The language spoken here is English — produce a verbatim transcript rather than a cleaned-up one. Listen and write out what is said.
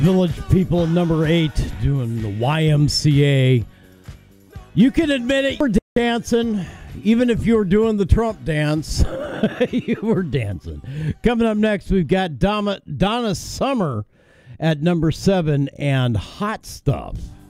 Village People, number eight, doing the Y M C A. You can admit it, you were dancing. Even if you were doing the Trump dance, you were dancing. Coming up next, we've got Donna, Donna Summer at number seven and Hot Stuff.